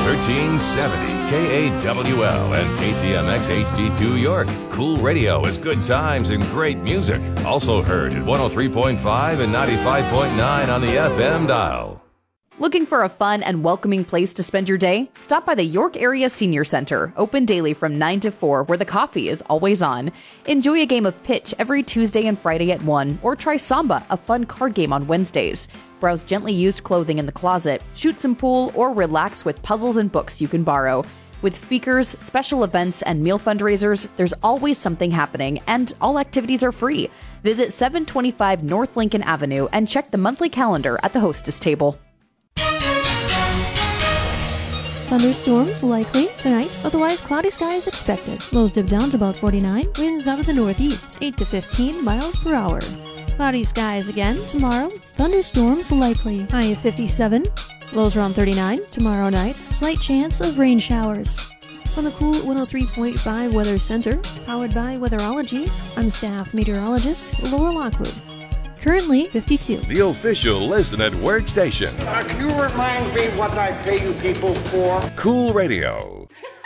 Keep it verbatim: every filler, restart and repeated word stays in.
thirteen seventy K A W L and K T M X H D two York. Cool radio is good times and great music. Also heard at one oh three point five and ninety-five point nine on the F M dial. Looking for a fun and welcoming place to spend your day? Stop by the York Area Senior Center, open daily from nine to four, where the coffee is always on. Enjoy a game of pitch every Tuesday and Friday at one, or try Samba, a fun card game on Wednesdays. Browse gently used clothing in the closet, shoot some pool, or relax with puzzles and books you can borrow. With speakers, special events, and meal fundraisers, there's always something happening, and all activities are free. Visit seven twenty-five North Lincoln Avenue and check the monthly calendar at the hostess table. Thunderstorms likely tonight, otherwise cloudy skies expected. Lows dip down to about forty-nine, winds out of the northeast, eight to fifteen miles per hour. Cloudy skies again tomorrow, thunderstorms likely, high of fifty-seven. Lows around thirty-nine tomorrow night, slight chance of rain showers. From the Cool one oh three point five Weather Center, powered by Weatherology, I'm staff meteorologist Laura Lockwood. Currently fifty-two. The official Listen at Work station. Uh, can you remind me what I pay you people for? Cool Radio.